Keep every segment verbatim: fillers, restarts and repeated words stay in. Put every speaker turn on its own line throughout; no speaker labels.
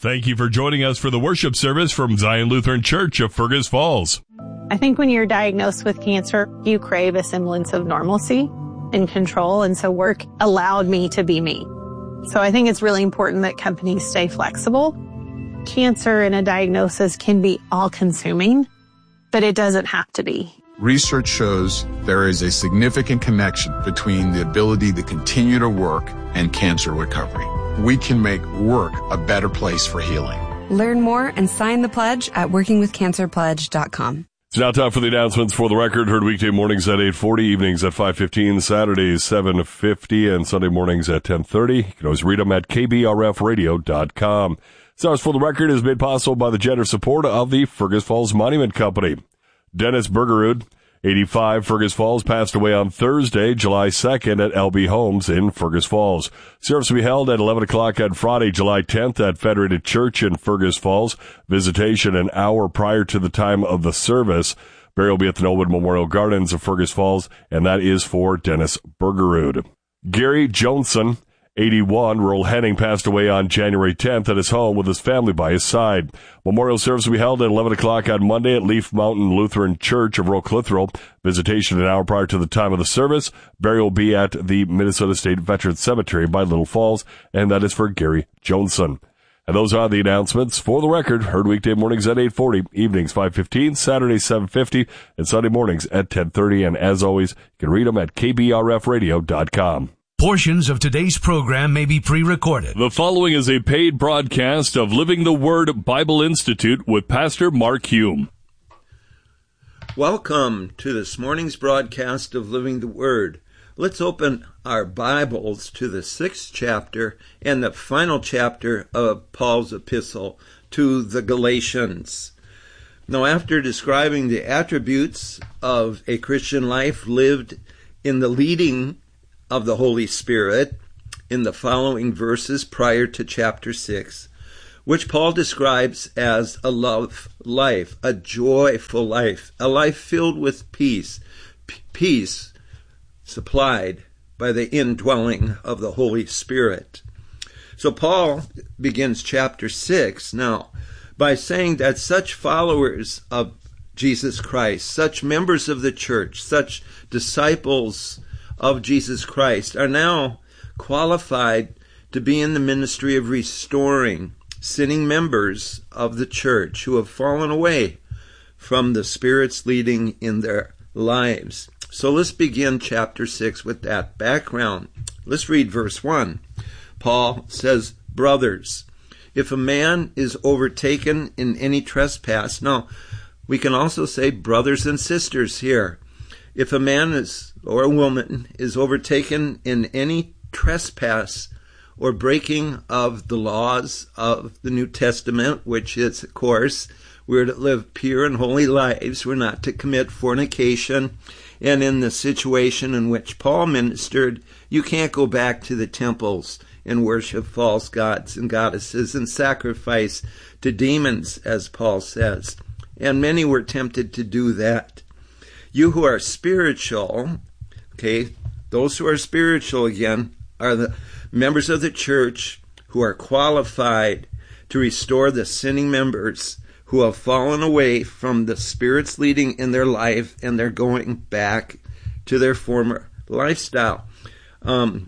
Thank you for joining us for the worship service from Zion Lutheran Church of Fergus Falls.
I think when you're diagnosed with cancer, you crave a semblance of normalcy and control, and so work allowed me to be me. So I think it's really important that companies stay flexible. Cancer and a diagnosis can be all-consuming, but it doesn't have to be.
Research shows there is a significant connection between the ability to continue to work and cancer recovery. We can make work a better place for healing.
Learn more and sign the pledge at working with cancer pledge dot com.
It's now time for the announcements. For the record, heard weekday mornings at eight forty, evenings at five fifteen, Saturdays seven fifty, and Sunday mornings at ten thirty. You can always read them at k b r f radio dot com. Stars for the Record is made possible by the generous support of the Fergus Falls Monument Company. Dennis Bergerud, eighty-five, Fergus Falls, passed away on Thursday, July second at L B Homes in Fergus Falls. Service will be held at eleven o'clock on Friday, July tenth at Federated Church in Fergus Falls. Visitation an hour prior to the time of the service. Burial will be at the Knollwood Memorial Gardens of Fergus Falls, and that is for Dennis Bergerud. Gary Johnson, eighty-one, rural Henning, passed away on January tenth at his home with his family by his side. Memorial service will be held at eleven o'clock on Monday at Leaf Mountain Lutheran Church of Royal Clitheroe. Visitation an hour prior to the time of the service. Burial will be at the Minnesota State Veterans Cemetery by Little Falls, and that is for Gary Johnson. And those are the announcements. For the Record, heard weekday mornings at eight forty, evenings five fifteen, Saturdays seven fifty, and Sunday mornings at ten thirty. And as always, you can read them at k b r f radio dot com.
Portions of today's program may be pre-recorded.
The following is a paid broadcast of Living the Word Bible Institute with Pastor Mark Hume.
Welcome to this morning's broadcast of Living the Word. Let's open our Bibles to the sixth chapter and the final chapter of Paul's epistle to the Galatians. Now, after describing the attributes of a Christian life lived in the leading of the Holy Spirit in the following verses prior to chapter six, which Paul describes as a love life, a joyful life, a life filled with peace, P- peace supplied by the indwelling of the Holy Spirit. So Paul begins chapter six now by saying that such followers of Jesus Christ, such members of the church, such disciples of Jesus Christ are now qualified to be in the ministry of restoring sinning members of the church who have fallen away from the Spirit's leading in their lives. So let's begin chapter six with that background. Let's read verse one. Paul says, "Brothers, if a man is overtaken in any trespass," now we can also say brothers and sisters here. If a man is or a woman is overtaken in any trespass or breaking of the laws of the New Testament, which is, of course, we're to live pure and holy lives, we're not to commit fornication, and in the situation in which Paul ministered, you can't go back to the temples and worship false gods and goddesses and sacrifice to demons, as Paul says. And many were tempted to do that. You who are spiritual, okay, those who are spiritual, again, are the members of the church who are qualified to restore the sinning members who have fallen away from the Spirit's leading in their life and they're going back to their former lifestyle. Um,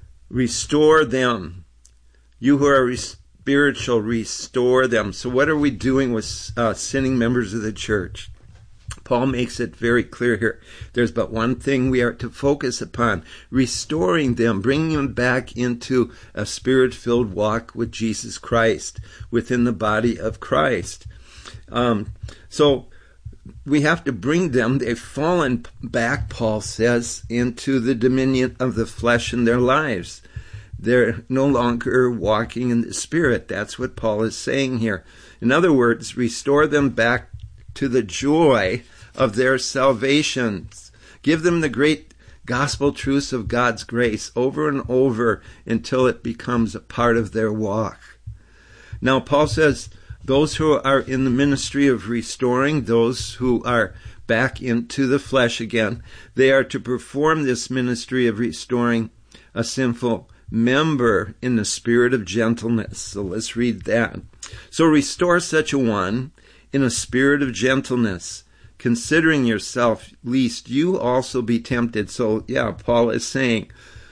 restore them. You who are spiritual, restore them. So what are we doing with uh, sinning members of the church? Paul makes it very clear here. There's but one thing we are to focus upon: restoring them, bringing them back into a Spirit-filled walk with Jesus Christ within the body of Christ. Um, so we have to bring them, they've fallen back, Paul says, into the dominion of the flesh in their lives. They're no longer walking in the Spirit. That's what Paul is saying here. In other words, restore them back to the joy of their salvations. Give them the great gospel truths of God's grace over and over until it becomes a part of their walk. Now, Paul says those who are in the ministry of restoring, those who are back into the flesh again, they are to perform this ministry of restoring a sinful member in the spirit of gentleness. So let's read that. So restore such a one in a spirit of gentleness, considering yourself, lest you also be tempted. So, yeah, Paul is saying,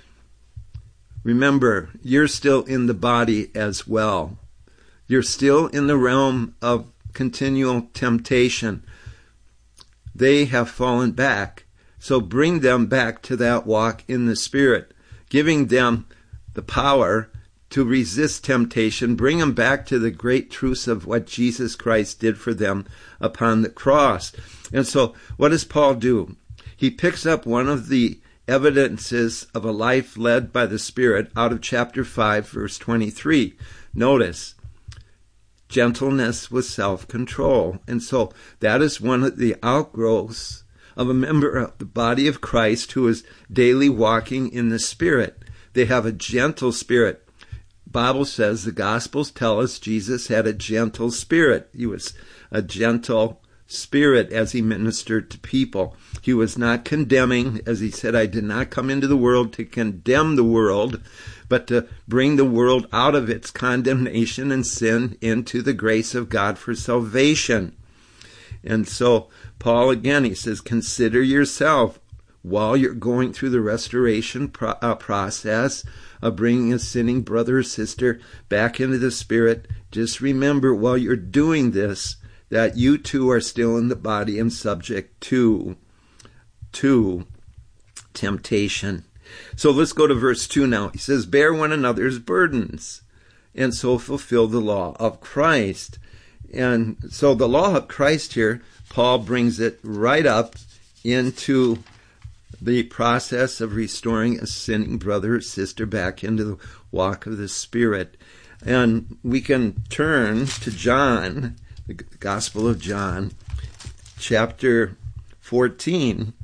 remember, you're still in the body as well. You're still in the realm of continual temptation. They have fallen back. So bring them back to that walk in the Spirit, giving them the power to resist temptation. Bring them back to the great truths of what Jesus Christ did for them upon the cross. And so what does Paul do? He picks up one of the evidences of a life led by the Spirit out of chapter five, verse twenty-three. Notice, gentleness with self-control. And so that is one of the outgrowths of a member of the body of Christ who is daily walking in the Spirit. They have a gentle spirit. Bible says, the Gospels tell us Jesus had a gentle spirit. He was a gentle spirit as he ministered to people. He was not condemning, as he said, I did not come into the world to condemn the world, but to bring the world out of its condemnation and sin into the grace of God for salvation. And so Paul, again, he says, consider yourself while you're going through the restoration pro- uh, process of bringing a sinning brother or sister back into the Spirit. Just remember while you're doing this that you too are still in the body and subject to, to temptation. So let's go to verse two now. He says, bear one another's burdens and so fulfill the law of Christ. And so the law of Christ here, Paul brings it right up into the process of restoring a sinning brother or sister back into the walk of the Spirit. And we can turn to John, the Gospel of John, chapter fourteen,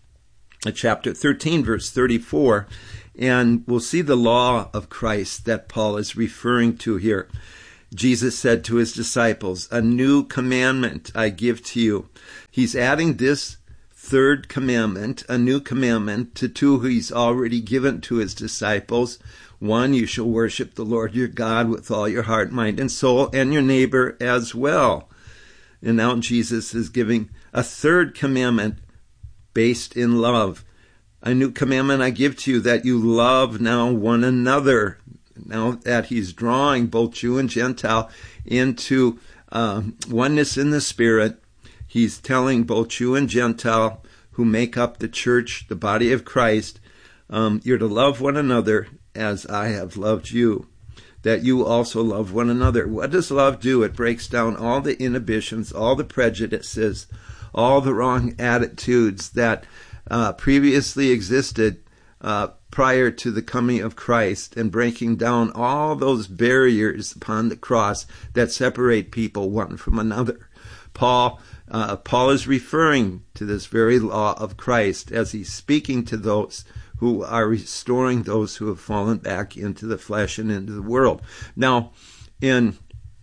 chapter thirteen, verse thirty-four, and we'll see the law of Christ that Paul is referring to here. Jesus said to his disciples, a new commandment I give to you. He's adding this third commandment, a new commandment, to two he's already given to his disciples. One, you shall worship the Lord your God with all your heart, mind, and soul, and your neighbor as well. And now Jesus is giving a third commandment based in love. A new commandment I give to you, that you love now one another. Now that he's drawing both Jew and Gentile into um, oneness in the Spirit, he's telling both Jew and Gentile who make up the church, the body of Christ, um, you're to love one another as I have loved you, that you also love one another. What does love do? It breaks down all the inhibitions, all the prejudices, all the wrong attitudes that uh, previously existed uh, prior to the coming of Christ, and breaking down all those barriers upon the cross that separate people one from another. Paul uh, Paul is referring to this very law of Christ as he's speaking to those who are restoring those who have fallen back into the flesh and into the world. Now, in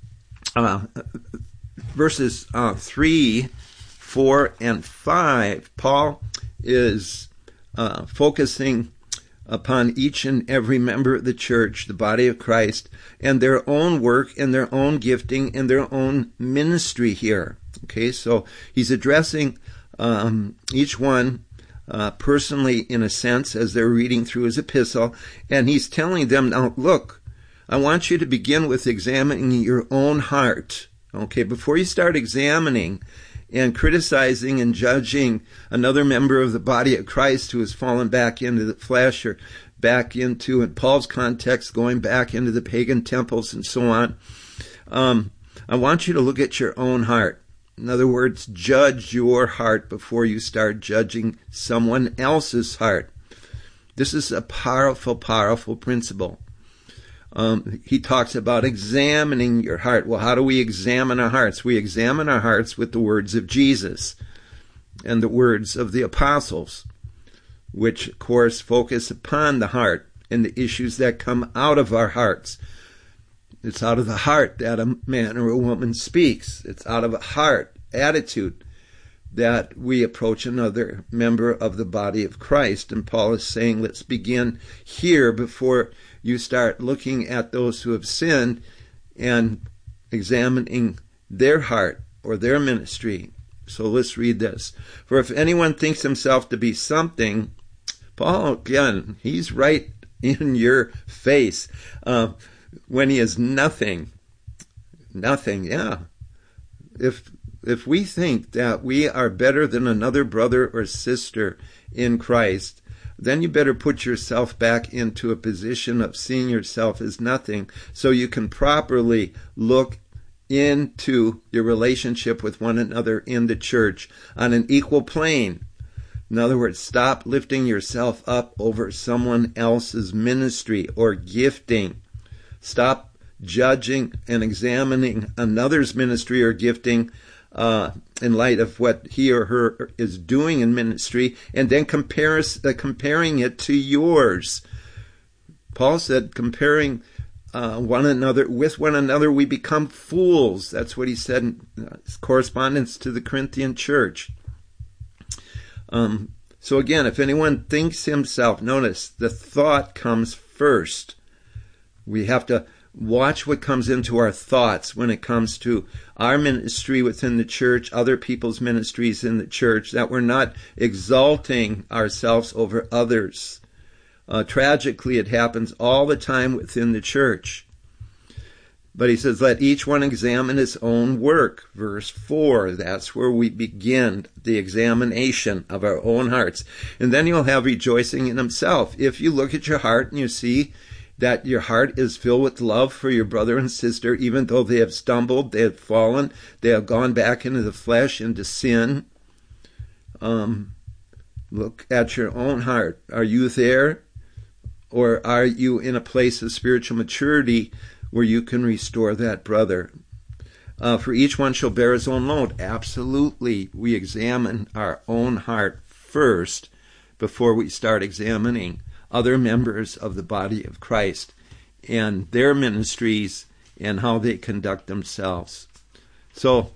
uh, verses uh, three, four, and five, Paul is uh, focusing upon each and every member of the church, the body of Christ, and their own work and their own gifting and their own ministry here. Okay, so he's addressing um, each one uh, personally, in a sense, as they're reading through his epistle, and he's telling them, now look, I want you to begin with examining your own heart. Okay, before you start examining and criticizing and judging another member of the body of Christ who has fallen back into the flesh, or back into, in Paul's context, going back into the pagan temples and so on, um, I want you to look at your own heart. In other words, judge your heart before you start judging someone else's heart. This is a powerful, powerful principle. Um, he talks about examining your heart. Well, how do we examine our hearts? We examine our hearts with the words of Jesus and the words of the apostles, which, of course, focus upon the heart and the issues that come out of our hearts. It's out of the heart that a man or a woman speaks. It's out of a heart attitude. that we approach another member of the body of Christ. And Paul is saying, let's begin here before you start looking at those who have sinned and examining their heart or their ministry. So let's read this. For if anyone thinks himself to be something, Paul, again, he's right in your face uh, when he is nothing. Nothing, yeah. If if we think that we are better than another brother or sister in Christ, then you better put yourself back into a position of seeing yourself as nothing so you can properly look into your relationship with one another in the church on an equal plane. In other words, stop lifting yourself up over someone else's ministry or gifting. Stop judging and examining another's ministry or gifting uh, in light of what he or her is doing in ministry, and then compare, uh, comparing it to yours. Paul said, comparing uh, one another with one another, we become fools. That's what he said in uh, his correspondence to the Corinthian church. Um, so again, if anyone thinks himself, notice the thought comes first. We have to watch what comes into our thoughts when it comes to our ministry within the church, other people's ministries in the church, that we're not exalting ourselves over others. Uh, tragically, it happens all the time within the church. But he says, let each one examine his own work. Verse four, that's where we begin the examination of our own hearts. And then you'll have rejoicing in himself. If you look at your heart and you see that your heart is filled with love for your brother and sister, even though they have stumbled, they have fallen, they have gone back into the flesh, into sin. Um, look at your own heart. Are you there? Or are you in a place of spiritual maturity where you can restore that brother? Uh, for each one shall bear his own load. Absolutely. We examine our own heart first before we start examining other members of the body of Christ and their ministries and how they conduct themselves. So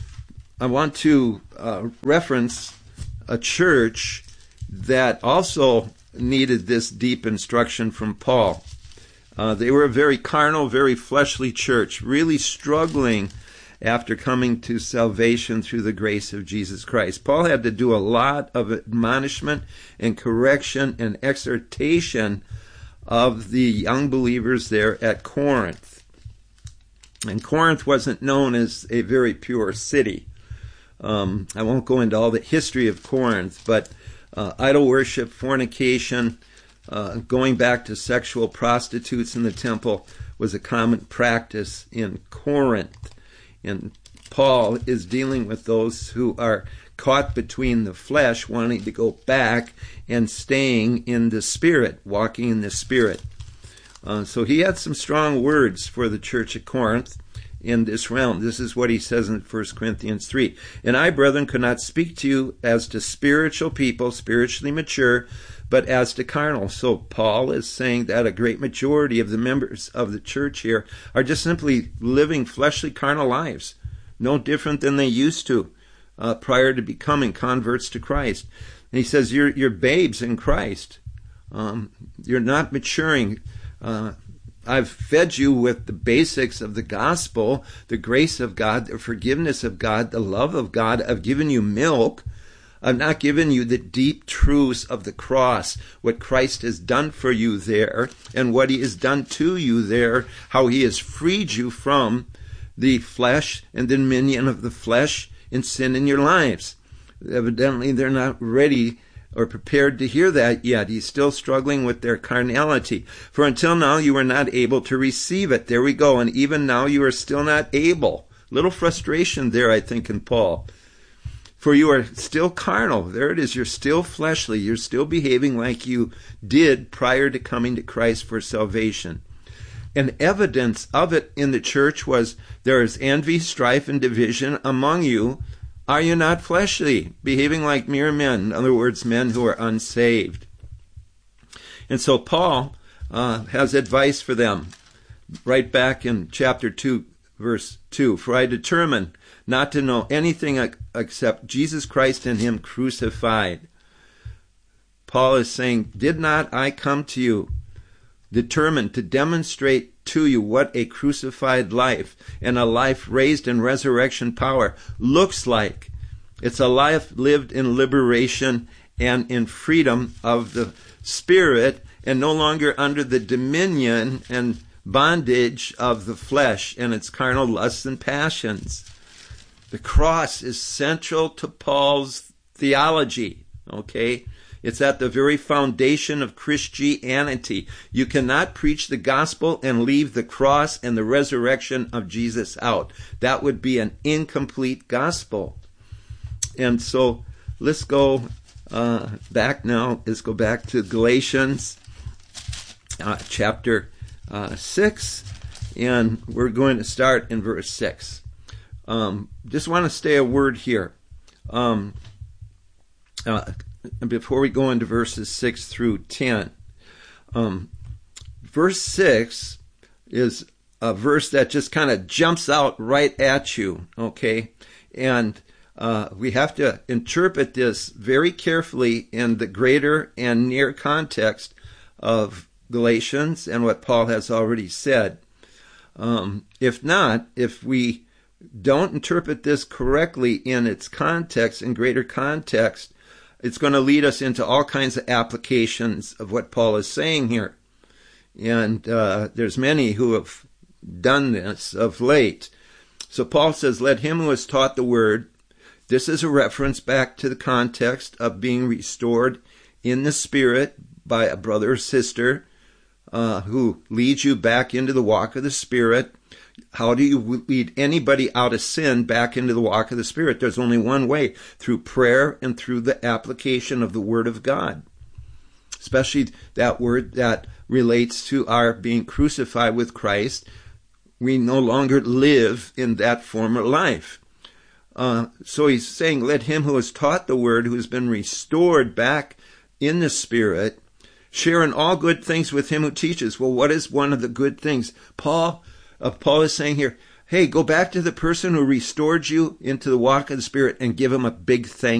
I want to uh, reference a church that also needed this deep instruction from Paul. Uh, they were a very carnal, very fleshly church, really struggling after coming to salvation through the grace of Jesus Christ. Paul had to do a lot of admonishment and correction and exhortation of the young believers there at Corinth. And Corinth wasn't known as a very pure city. Um, I won't go into all the history of Corinth, but uh, idol worship, fornication, uh, going back to sexual prostitutes in the temple was a common practice in Corinth. And Paul is dealing with those who are caught between the flesh, wanting to go back, and staying in the Spirit, walking in the Spirit. Uh, so he had some strong words for the church at Corinth in this realm. This is what he says in First Corinthians three. And I, brethren, could not speak to you as to spiritual people, spiritually mature, but as to carnal. So Paul is saying that a great majority of the members of the church here are just simply living fleshly, carnal lives, no different than they used to uh, prior to becoming converts to Christ. And he says, you're, you're babes in Christ. Um, you're not maturing. Uh, I've fed you with the basics of the gospel, the grace of God, the forgiveness of God, the love of God. I've given you milk. I've not given you the deep truths of the cross, what Christ has done for you there, and what he has done to you there, how he has freed you from the flesh and the dominion of the flesh and sin in your lives. Evidently, they're not ready or prepared to hear that yet. He's still struggling with their carnality. For until now, you were not able to receive it. There we go. And even now, you are still not able. Little frustration there, I think, in Paul. For you are still carnal. There it is. You're still fleshly. You're still behaving like you did prior to coming to Christ for salvation. And evidence of it in the church was there is envy, strife, and division among you. Are you not fleshly, behaving like mere men? In other words, men who are unsaved. And so Paul uh, has advice for them. Right back in chapter two, verse two, for I determined not to know anything except Jesus Christ and him crucified. Paul is saying, did not I come to you determined to demonstrate to you what a crucified life and a life raised in resurrection power looks like? It's a life lived in liberation and in freedom of the Spirit, and no longer under the dominion and bondage of the flesh and its carnal lusts and passions. The cross is central to Paul's theology, okay? It's at the very foundation of Christianity. You cannot preach the gospel and leave the cross and the resurrection of Jesus out. That would be an incomplete gospel. And so let's go uh, back now. Let's go back to Galatians uh, chapter uh, six, and we're going to start in verse six. Um, just want to stay a word here. Um, uh, before we go into verses six through ten. Um, verse six is a verse that just kind of jumps out right at you, okay? And uh, we have to interpret this very carefully in the greater and near context of Galatians and what Paul has already said. Um, if not, if we don't interpret this correctly in its context, in greater context, it's going to lead us into all kinds of applications of what Paul is saying here. And uh, there's many who have done this of late. So Paul says, let him who has taught the word, this is a reference back to the context of being restored in the Spirit by a brother or sister uh, who leads you back into the walk of the Spirit. How do you lead anybody out of sin back into the walk of the Spirit? There's only one way, through prayer and through the application of the Word of God, especially that word that relates to our being crucified with Christ. We no longer live in that former life. Uh, so he's saying, let him who has taught the Word, who has been restored back in the Spirit, share in all good things with him who teaches. Well, what is one of the good things? Paul Uh, Paul is saying here, hey, go back to the person who restored you into the walk of the Spirit and give him a big thank